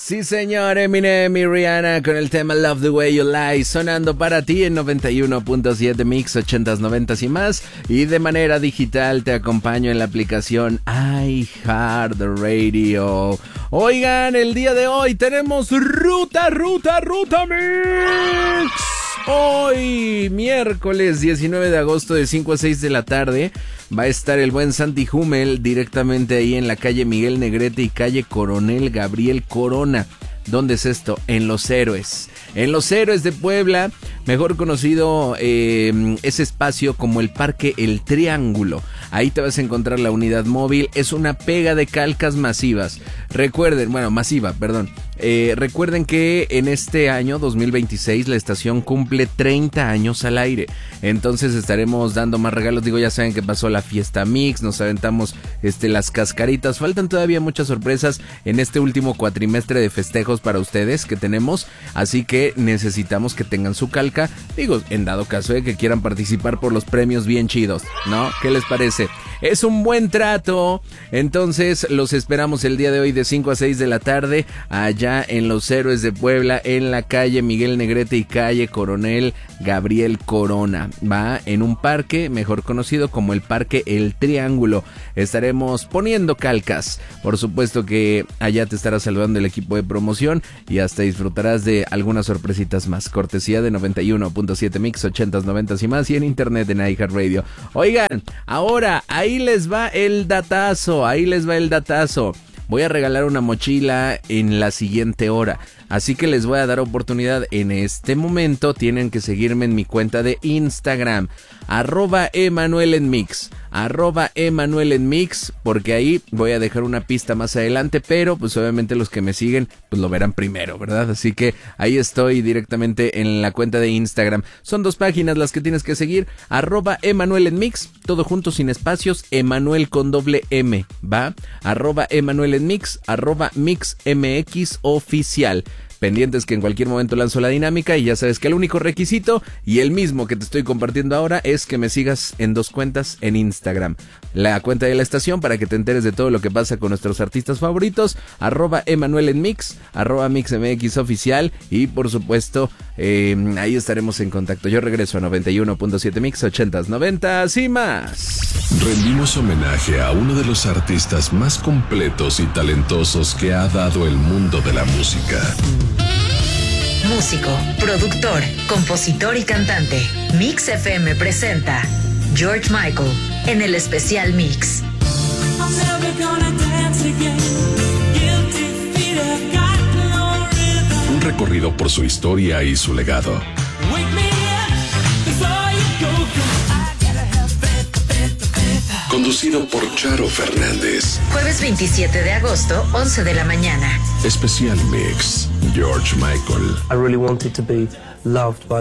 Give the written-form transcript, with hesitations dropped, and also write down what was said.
Sí, señor, Eminem y Rihanna con el tema Love the Way You Lie sonando para ti en 91.7 Mix 80s, 90s y más. Y de manera digital te acompaño en la aplicación iHeartRadio. Oigan, el día de hoy tenemos Ruta Mix. Hoy, miércoles 19 de agosto de 5 a 6 de la tarde, va a estar el buen Santi Hummel directamente ahí en la calle Miguel Negrete y calle Coronel Gabriel Corona. ¿Dónde es esto? En Los Héroes. En Los Héroes de Puebla, mejor conocido ese espacio como el Parque El Triángulo. Ahí te vas a encontrar la unidad móvil. Es una pega de calcas masivas. Recuerden que en este año 2026 la estación cumple 30 años al aire. Entonces estaremos dando más regalos. Digo, ya saben que pasó la fiesta Mix, nos aventamos las cascaritas. Faltan todavía muchas sorpresas en este último cuatrimestre de festejos para ustedes que tenemos. Así que necesitamos que tengan su calca. Digo, en dado caso de que quieran participar por los premios bien chidos, ¿no? ¿Qué les parece? Es un buen trato. Entonces los esperamos el día de hoy de 5 a 6 de la tarde allá en Los Héroes de Puebla, en la calle Miguel Negrete y calle Coronel Gabriel Corona. Va en un parque mejor conocido como el Parque El Triángulo. Estaremos poniendo calcas. Por supuesto que allá te estará saludando el equipo de promoción y hasta disfrutarás de algunas sorpresitas más. Cortesía de 91.7 Mix 80s, 90s y más, y en internet en iHeartRadio. Oigan, ahora ahí les va el datazo. Voy a regalar una mochila en la siguiente hora. Así que les voy a dar oportunidad en este momento. Tienen que seguirme en mi cuenta de Instagram, @EmanuelEnMix, @EmanuelEnMix, porque ahí voy a dejar una pista más adelante, pero pues obviamente los que me siguen pues lo verán primero, ¿verdad? Así que ahí estoy directamente en la cuenta de Instagram. Son 2 páginas las que tienes que seguir, @EmanuelEnMix, todo junto sin espacios, Emanuel con doble M, ¿va? @EmanuelEnMix, @MixMX oficial. Pendientes que en cualquier momento lanzo la dinámica y ya sabes que el único requisito y el mismo que te estoy compartiendo ahora es que me sigas en 2 cuentas en Instagram. La cuenta de la estación para que te enteres de todo lo que pasa con nuestros artistas favoritos, @EmanuelEnMix, @MixMX oficial, y por supuesto ahí estaremos en contacto. Yo regreso a 91.7 Mix 80s, 90s y más. Rendimos homenaje a uno de los artistas más completos y talentosos que ha dado el mundo de la música. Músico, productor, compositor y cantante. Mix FM presenta George Michael en el especial Mix. Un recorrido por su historia y su legado. Conducido por Charo Fernández. Jueves 27 de agosto, 11 de la mañana. Especial Mix, George Michael. I really wanted to be loved by